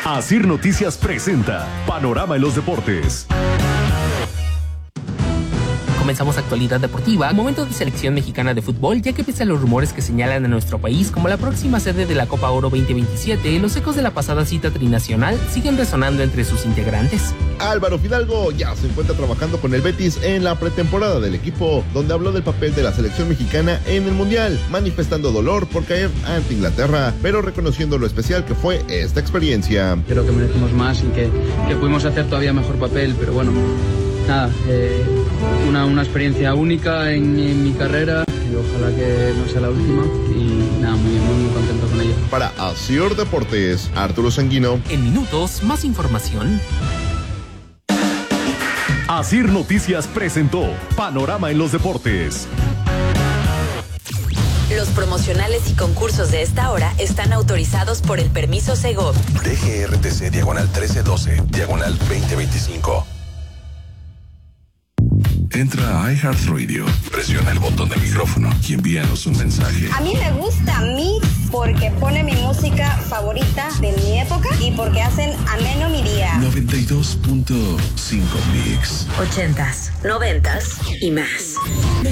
Asir Noticias presenta Panorama en los Deportes. Comenzamos actualidad deportiva, momento de selección mexicana de fútbol, ya que pese a los rumores que señalan a nuestro país como la próxima sede de la Copa Oro 2027, los ecos de la pasada cita trinacional siguen resonando entre sus integrantes. Álvaro Fidalgo ya se encuentra trabajando con el Betis en la pretemporada del equipo, donde habló del papel de la selección mexicana en el Mundial, manifestando dolor por caer ante Inglaterra, pero reconociendo lo especial que fue esta experiencia. Creo que merecemos más y que pudimos hacer todavía mejor papel, pero bueno, nada, una experiencia única en mi carrera y ojalá que no sea la última y nada, muy contento con ella. Para Asir Deportes, Arturo Sanguino. En minutos, más información. Asir Noticias presentó Panorama en los Deportes. Los promocionales y concursos de esta hora están autorizados por el permiso Segov. DGRTC /1312 /2025. Entra a iHeartRadio, presiona el botón de micrófono y envíanos un mensaje. A mí me gusta Mix porque pone mi música favorita de mi época y porque hacen ameno mi día. 92.5 Mix. 80s, 90s y más.